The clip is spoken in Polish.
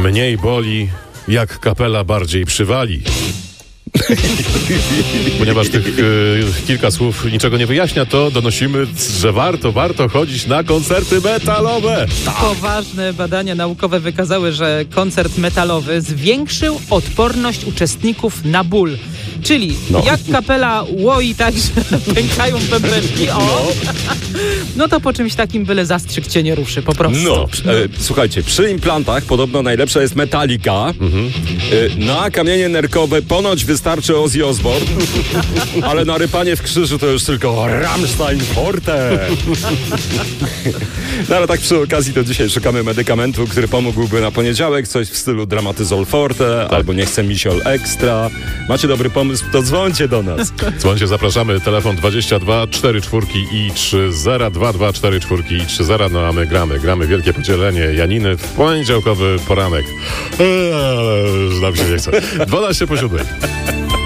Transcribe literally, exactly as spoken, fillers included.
Mniej boli, jak kapela bardziej przywali. Ponieważ tych y, kilka słów niczego nie wyjaśnia, to donosimy, że warto, warto chodzić na koncerty metalowe. Poważne badania naukowe wykazały, że koncert metalowy zwiększył odporność uczestników na ból. Czyli No. jak kapela łoi tak, że pękają pępeczki, o, no. no to po czymś takim byle zastrzyk cię nie ruszy, po prostu. No, e, słuchajcie, przy implantach podobno najlepsza jest Metallica. Mhm. E, na kamienie nerkowe ponoć wystarczy Ozzy Osbourne, ale na rypanie w krzyżu to już tylko Rammstein Forte. No ale tak przy okazji to dzisiaj szukamy medykamentu, który pomógłby na poniedziałek, coś w stylu Dramatyzol Forte, tak. Albo nie chcę misiol ekstra. Macie dobry pomysł, to dzwońcie do nas. Dzwońcie, zapraszamy, telefon dwadzieścia dwa cztery czwórki i trzy zera, dwa dwa cztery czwórki i trzy zera, no a my gramy, gramy wielkie podzielenie Janiny w poniedziałkowy poranek. Eee, nam się nie chce. dwanaście po siódmej.